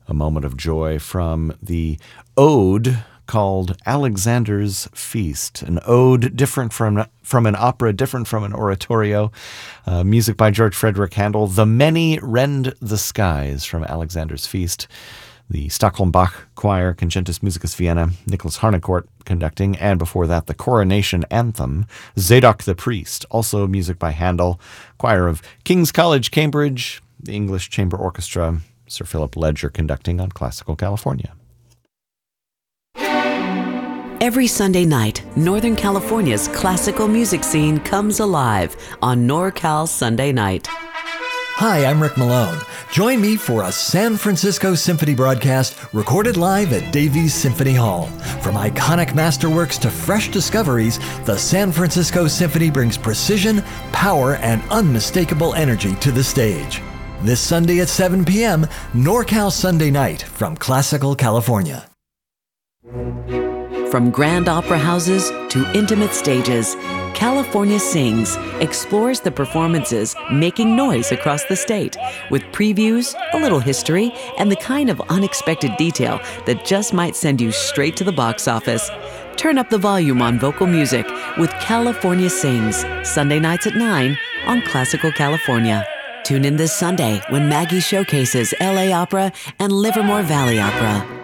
a moment of joy from the ode called Alexander's Feast, an ode different from an opera, different from an oratorio. Music by George Frederick Handel. The Many Rend the Skies from Alexander's Feast. The Stockholm Bach Choir, Concentus Musicus Vienna, Nicholas Harnoncourt conducting, and before that, the Coronation Anthem, Zadok the Priest, also music by Handel, choir of King's College, Cambridge, the English Chamber Orchestra, Sir Philip Ledger conducting on Classical California. Every Sunday night, Northern California's classical music scene comes alive on NorCal Sunday Night. Hi, I'm Rick Malone. Join me for a San Francisco Symphony broadcast recorded live at Davies Symphony Hall. From iconic masterworks to fresh discoveries, the San Francisco Symphony brings precision, power, and unmistakable energy to the stage. This Sunday at 7 p.m., NorCal Sunday Night from Classical California. From grand opera houses to intimate stages, California Sings explores the performances making noise across the state with previews, a little history, and the kind of unexpected detail that just might send you straight to the box office. Turn up the volume on vocal music with California Sings, Sunday nights at 9 on Classical California. Tune in this Sunday when Maggie showcases LA Opera and Livermore Valley Opera.